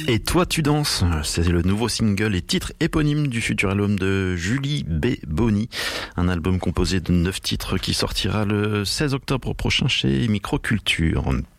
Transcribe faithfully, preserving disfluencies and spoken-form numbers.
Et toi tu danses, c'est le nouveau single et titre éponyme du futur album de Julie B. Bonny, un album composé de neuf titres qui sortira le seize octobre prochain chez Microculture.